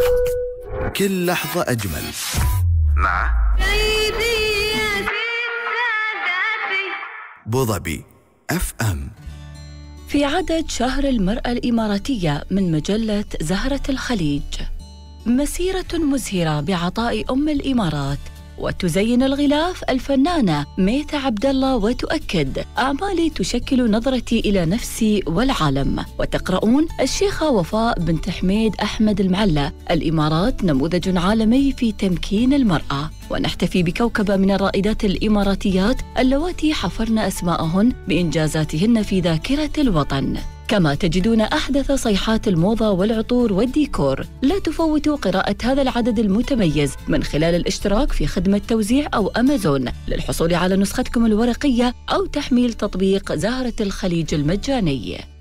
كل لحظة أجمل مع بوظبي FM. في عدد شهر المرأة الإماراتية من مجلة زهرة الخليج، مسيرة مزهرة بعطاء أم الإمارات. وتزين الغلاف الفنانة ميثة عبد الله وتؤكد: أعمالي تشكل نظرتي إلى نفسي والعالم. وتقرؤون: الشيخة وفاء بنت حميد أحمد المعلى، الإمارات نموذج عالمي في تمكين المرأة. ونحتفي بكوكبة من الرائدات الإماراتيات اللواتي حفرن أسماءهن بإنجازاتهن في ذاكرة الوطن. كما تجدون أحدث صيحات الموضة والعطور والديكور. لا تفوتوا قراءة هذا العدد المتميز من خلال الاشتراك في خدمة توزيع أو أمازون للحصول على نسختكم الورقية أو تحميل تطبيق زهرة الخليج المجاني.